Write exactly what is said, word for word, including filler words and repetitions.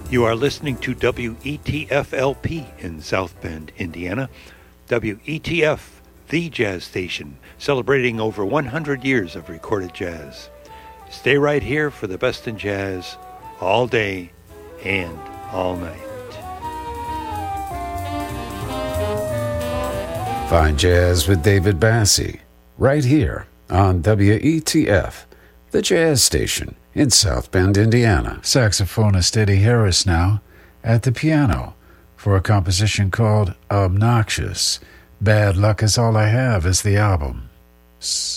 You are listening to W E T F L P in South Bend, Indiana. W E T F, the jazz station, celebrating over one hundred years of recorded jazz. Stay right here for the best in jazz, all day and all night. Fine Jazz with David Bassie, right here on W E T F, the jazz station in South Bend, Indiana. Saxophonist Eddie Harris now at the piano for a composition called Obnoxious. Bad Luck Is All I Have is the album.